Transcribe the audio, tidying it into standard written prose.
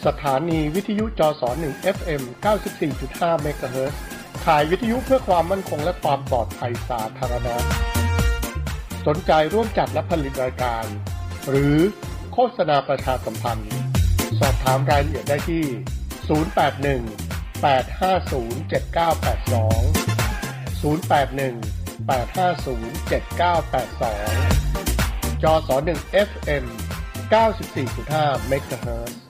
สถานีวิทยุจส1 FM 94.5 เมกะเฮิรตซ์ขายวิทยุเพื่อความมั่นคงและความปลอดภัยสาธารณะสนใจร่วมจัดและผลิตรายการหรือโฆษณาประชาสัมพันธ์สอบถามรายละเอียดได้ที่ 081-850-7982 081-850-7982 จส1 FM 94.5 เมกะเฮิรตซ์